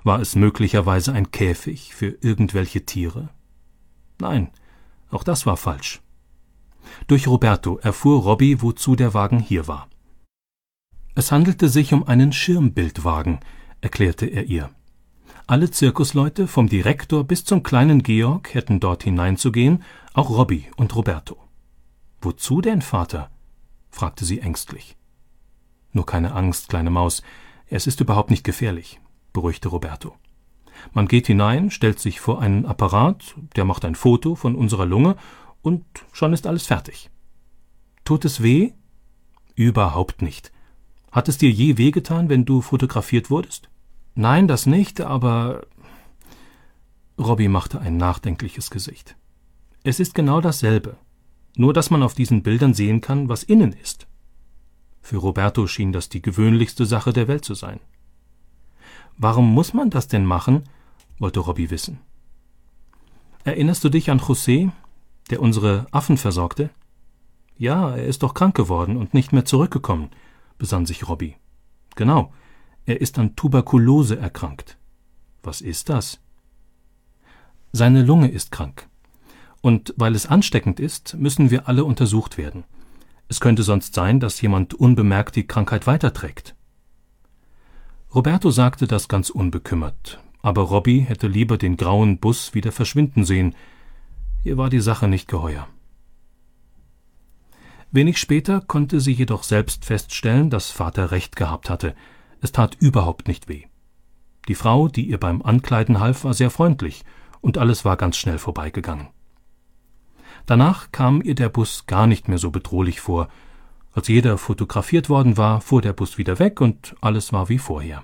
War es möglicherweise ein Käfig für irgendwelche Tiere? Nein, auch das war falsch. Durch Roberto erfuhr Robbie, wozu der Wagen hier war. Es handelte sich um einen Schirmbildwagen, erklärte er ihr. Alle Zirkusleute, vom Direktor bis zum kleinen Georg, hätten dort hineinzugehen, auch Robbie und Roberto. »Wozu denn, Vater?« fragte sie ängstlich. »Nur keine Angst, kleine Maus, es ist überhaupt nicht gefährlich«, beruhigte Roberto. »Man geht hinein, stellt sich vor einen Apparat, der macht ein Foto von unserer Lunge und schon ist alles fertig.« »Tut es weh?« »Überhaupt nicht. Hat es dir je wehgetan, wenn du fotografiert wurdest?« »Nein, das nicht, aber...« Robbie machte ein nachdenkliches Gesicht. »Es ist genau dasselbe, nur dass man auf diesen Bildern sehen kann, was innen ist.« Für Roberto schien das die gewöhnlichste Sache der Welt zu sein. »Warum muss man das denn machen?« wollte Robbie wissen. »Erinnerst du dich an José, der unsere Affen versorgte?« »Ja, er ist doch krank geworden und nicht mehr zurückgekommen«, besann sich Robbie. »Genau, er ist an Tuberkulose erkrankt.« »Was ist das?« »Seine Lunge ist krank. Und weil es ansteckend ist, müssen wir alle untersucht werden. Es könnte sonst sein, dass jemand unbemerkt die Krankheit weiterträgt.« Roberto sagte das ganz unbekümmert, aber Robbie hätte lieber den grauen Bus wieder verschwinden sehen. Ihr war die Sache nicht geheuer. Wenig später konnte sie jedoch selbst feststellen, dass Vater recht gehabt hatte. Es tat überhaupt nicht weh. Die Frau, die ihr beim Ankleiden half, war sehr freundlich, und alles war ganz schnell vorbeigegangen. Danach kam ihr der Bus gar nicht mehr so bedrohlich vor. Als jeder fotografiert worden war, fuhr der Bus wieder weg und alles war wie vorher.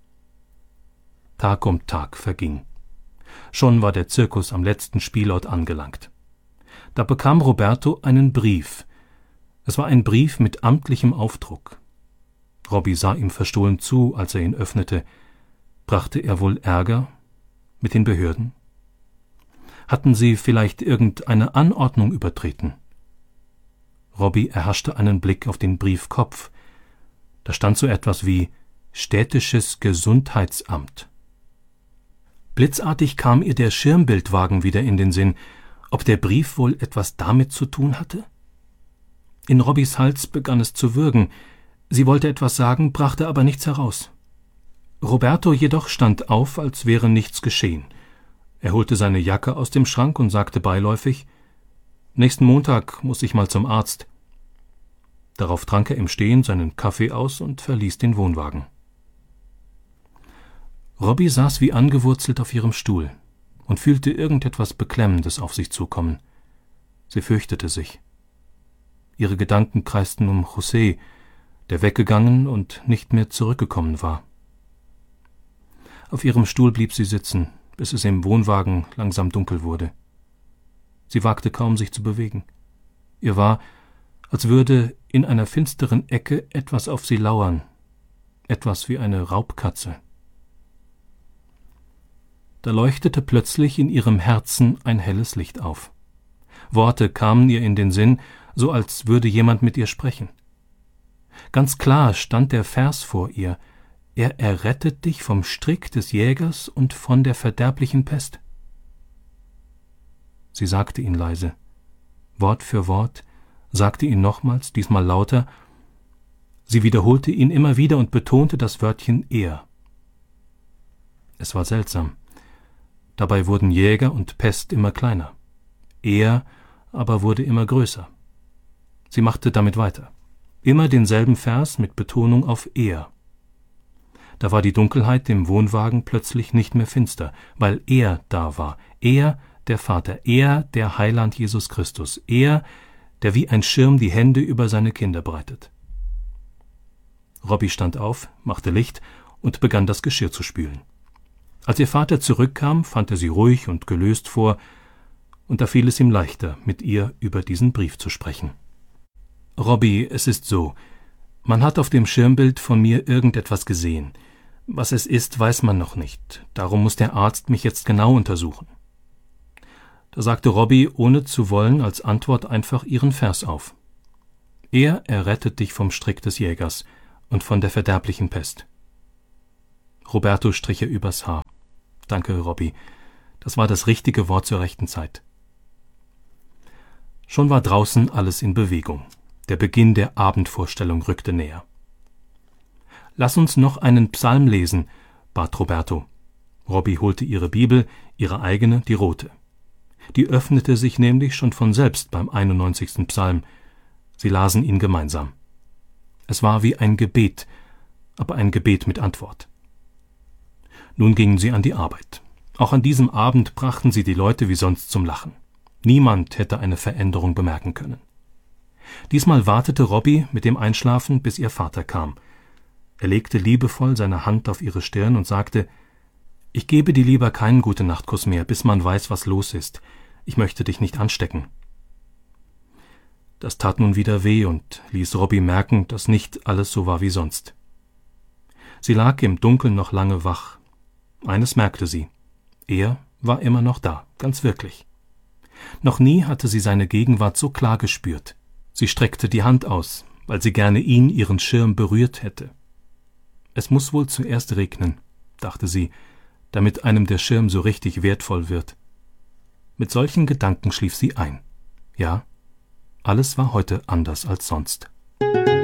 Tag um Tag verging. Schon war der Zirkus am letzten Spielort angelangt. Da bekam Roberto einen Brief. Es war ein Brief mit amtlichem Aufdruck. Robbie sah ihm verstohlen zu, als er ihn öffnete. Brachte er wohl Ärger mit den Behörden? Hatten sie vielleicht irgendeine Anordnung übertreten? Robbie erhaschte einen Blick auf den Briefkopf. Da stand so etwas wie »Städtisches Gesundheitsamt«. Blitzartig kam ihr der Schirmbildwagen wieder in den Sinn, ob der Brief wohl etwas damit zu tun hatte? In Robbies Hals begann es zu würgen. Sie wollte etwas sagen, brachte aber nichts heraus. Roberto jedoch stand auf, als wäre nichts geschehen. Er holte seine Jacke aus dem Schrank und sagte beiläufig, »Nächsten Montag muss ich mal zum Arzt.« Darauf trank er im Stehen seinen Kaffee aus und verließ den Wohnwagen. Robbie saß wie angewurzelt auf ihrem Stuhl und fühlte irgendetwas Beklemmendes auf sich zukommen. Sie fürchtete sich. Ihre Gedanken kreisten um José, der weggegangen und nicht mehr zurückgekommen war. Auf ihrem Stuhl blieb sie sitzen, bis es im Wohnwagen langsam dunkel wurde. Sie wagte kaum, sich zu bewegen. Ihr war, als würde in einer finsteren Ecke etwas auf sie lauern, etwas wie eine Raubkatze. Da leuchtete plötzlich in ihrem Herzen ein helles Licht auf. Worte kamen ihr in den Sinn, so als würde jemand mit ihr sprechen. Ganz klar stand der Vers vor ihr: Er errettet dich vom Strick des Jägers und von der verderblichen Pest. Sie sagte ihn leise. Wort für Wort, sagte ihn nochmals, diesmal lauter. Sie wiederholte ihn immer wieder und betonte das Wörtchen er. Es war seltsam. Dabei wurden Jäger und Pest immer kleiner. Er aber wurde immer größer. Sie machte damit weiter. Immer denselben Vers mit Betonung auf er. Da war die Dunkelheit im Wohnwagen plötzlich nicht mehr finster, weil er da war. Er, der Vater, er, der Heiland Jesus Christus, er, der wie ein Schirm die Hände über seine Kinder breitet. Robbie stand auf, machte Licht und begann das Geschirr zu spülen. Als ihr Vater zurückkam, fand er sie ruhig und gelöst vor, und da fiel es ihm leichter, mit ihr über diesen Brief zu sprechen. »Robbie, es ist so, man hat auf dem Schirmbild von mir irgendetwas gesehen. Was es ist, weiß man noch nicht. Darum muss der Arzt mich jetzt genau untersuchen.« Da sagte Robbie, ohne zu wollen, als Antwort einfach ihren Vers auf. Er errettet dich vom Strick des Jägers und von der verderblichen Pest. Roberto strich ihr übers Haar. Danke, Robbie. Das war das richtige Wort zur rechten Zeit. Schon war draußen alles in Bewegung. Der Beginn der Abendvorstellung rückte näher. »Lass uns noch einen Psalm lesen«, bat Roberto. Robbie holte ihre Bibel, ihre eigene, die rote. Die öffnete sich nämlich schon von selbst beim 91. Psalm. Sie lasen ihn gemeinsam. Es war wie ein Gebet, aber ein Gebet mit Antwort. Nun gingen sie an die Arbeit. Auch an diesem Abend brachten sie die Leute wie sonst zum Lachen. Niemand hätte eine Veränderung bemerken können. Diesmal wartete Robbie mit dem Einschlafen, bis ihr Vater kam. Er legte liebevoll seine Hand auf ihre Stirn und sagte: »Ich gebe dir lieber keinen Gute-Nacht-Kuss mehr, bis man weiß, was los ist. Ich möchte dich nicht anstecken.« Das tat nun wieder weh und ließ Robbie merken, dass nicht alles so war wie sonst. Sie lag im Dunkeln noch lange wach. Eines merkte sie: Er war immer noch da, ganz wirklich. Noch nie hatte sie seine Gegenwart so klar gespürt. Sie streckte die Hand aus, weil sie gerne ihn, ihren Schirm, berührt hätte. Es muss wohl zuerst regnen, dachte sie, damit einem der Schirm so richtig wertvoll wird. Mit solchen Gedanken schlief sie ein. Ja, alles war heute anders als sonst.